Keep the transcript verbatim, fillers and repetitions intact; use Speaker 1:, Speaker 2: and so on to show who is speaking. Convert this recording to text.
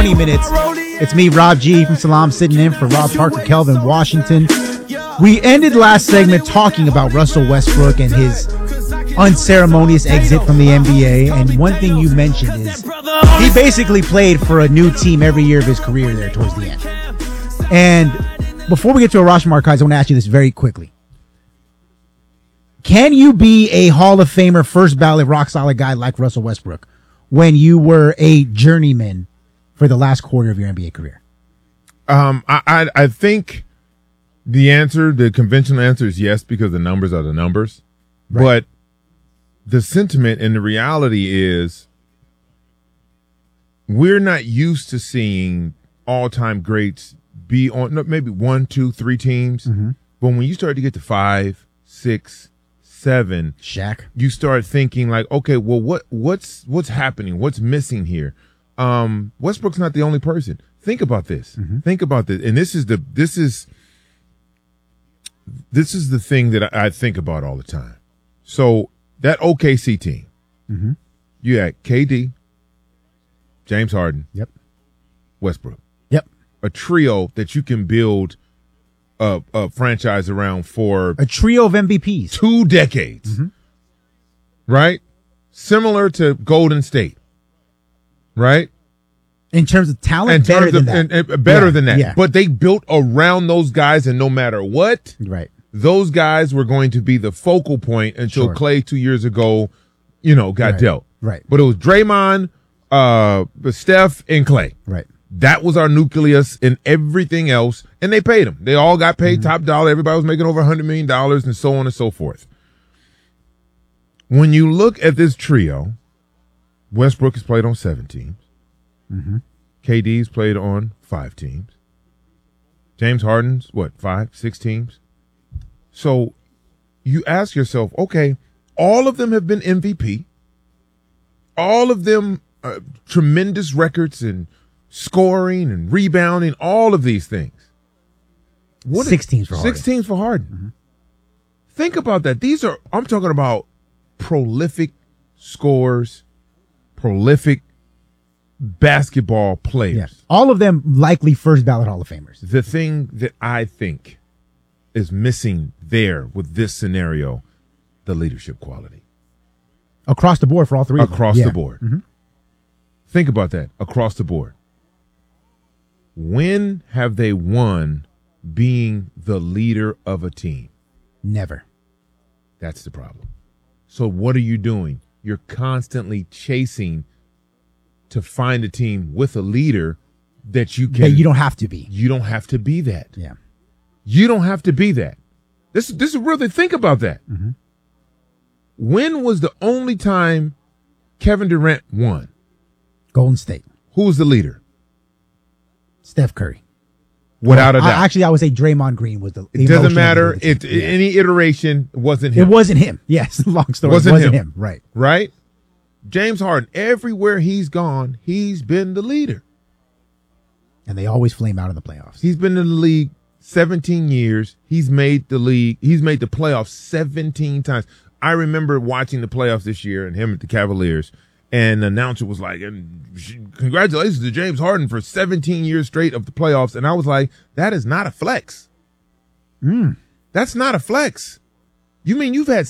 Speaker 1: twenty minutes. It's me, Rob G from Salam, sitting in for Rob Parker, Kelvin Washington. We ended last segment talking about Russell Westbrook and his unceremonious exit from the N B A. And one thing you mentioned is he basically played for a new team every year of his career there towards the end. And before we get to Arash Marquez, I want to ask you this very quickly. Can you be a Hall of Famer, first ballot, rock solid guy like Russell Westbrook when you were a journeyman for the last quarter of your N B A career?
Speaker 2: Um, I, I, I think the answer, the conventional answer is yes, because the numbers are the numbers. Right. But the sentiment and the reality is we're not used to seeing all-time greats be on maybe one, two, three teams. Mm-hmm. But when you start to get to five, six, seven,
Speaker 1: Shaq,
Speaker 2: you start thinking like, okay, well, what what's what's happening? What's missing here? Um, Westbrook's not the only person. Think about this. Mm-hmm. Think about this. And this is the this is this is the thing that I, I think about all the time. So that O K C team, mm-hmm. you had K D, James Harden,
Speaker 1: yep,
Speaker 2: Westbrook,
Speaker 1: yep,
Speaker 2: a trio that you can build a, a franchise around for
Speaker 1: a trio of M V Ps,
Speaker 2: two decades, mm-hmm. right? Similar to Golden State, right?
Speaker 1: In terms of talent,
Speaker 2: In
Speaker 1: better
Speaker 2: terms
Speaker 1: than
Speaker 2: of,
Speaker 1: that.
Speaker 2: and, and better
Speaker 1: yeah,
Speaker 2: than that.
Speaker 1: Yeah.
Speaker 2: But they built around those guys, and no matter what,
Speaker 1: right,
Speaker 2: those guys were going to be the focal point until
Speaker 1: sure.
Speaker 2: Clay two years ago, you know, got
Speaker 1: right.
Speaker 2: dealt.
Speaker 1: Right.
Speaker 2: But it was Draymond, uh, Steph, and Clay.
Speaker 1: Right.
Speaker 2: That was our nucleus, and everything else, and they paid them. They all got paid mm-hmm. top dollar. Everybody was making over one hundred million dollars, and so on and so forth. When you look at this trio, Westbrook has played on seven teams.
Speaker 1: Mm-hmm.
Speaker 2: K D's played on five teams. James Harden's, what, five, six teams? So you ask yourself, okay, all of them have been M V P. All of them uh, tremendous records and scoring and rebounding, all of these things.
Speaker 1: What six is, teams for Harden.
Speaker 2: Six teams for Harden. Mm-hmm. Think about that. These are, I'm talking about prolific scorers, prolific basketball players.
Speaker 1: Yeah. All of them likely first ballot Hall of Famers.
Speaker 2: The thing that I think is missing there with this scenario, the leadership quality.
Speaker 1: Across the board for all three of them.
Speaker 2: Across
Speaker 1: yeah.
Speaker 2: the board.
Speaker 1: Mm-hmm.
Speaker 2: Think about that. Across the board. When have they won being the leader of a team?
Speaker 1: Never.
Speaker 2: That's the problem. So what are you doing? You're constantly chasing to find a team with a leader that you can.
Speaker 1: That you don't have to be.
Speaker 2: You don't have to be that.
Speaker 1: Yeah.
Speaker 2: You don't have to be that. This, this is really, think about that.
Speaker 1: Mm-hmm.
Speaker 2: When was the only time Kevin Durant won?
Speaker 1: Golden State.
Speaker 2: Who was the leader?
Speaker 1: Steph Curry.
Speaker 2: Without
Speaker 1: well,
Speaker 2: a doubt.
Speaker 1: I, actually, I would say Draymond Green was the. the
Speaker 2: it doesn't matter.
Speaker 1: It,
Speaker 2: yeah. Any iteration wasn't him.
Speaker 1: It wasn't him. Yes, long story.
Speaker 2: Wasn't,
Speaker 1: it wasn't
Speaker 2: him.
Speaker 1: him. Right.
Speaker 2: Right. James Harden. Everywhere he's gone, he's been the leader.
Speaker 1: And they always flame out in the playoffs.
Speaker 2: He's been in the league seventeen years. He's made the league. He's made the playoffs seventeen times. I remember watching the playoffs this year and him at the Cavaliers, and the announcer was like, congratulations to James Harden for seventeen years straight of the playoffs. And I was like, that is not a flex.
Speaker 1: Mm.
Speaker 2: That's not a flex. You mean you've had